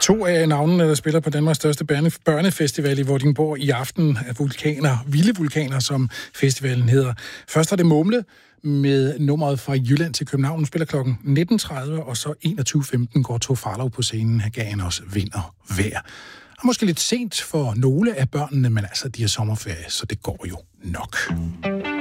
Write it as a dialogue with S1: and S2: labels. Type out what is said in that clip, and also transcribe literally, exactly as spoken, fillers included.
S1: To af navnene, der spiller på Danmarks største børnefestival i Vordingborg i aften, er vulkaner, vilde vulkaner, som festivalen hedder. Først er det Mumle med nummeret fra Jylland til København. Den spiller klokken nitten tredive, og så enogtyve femten går Tove Farlov på scenen. Han gav os vind og vejr. Og måske lidt sent for nogle af børnene, men altså, de har sommerferie, så det går jo nok.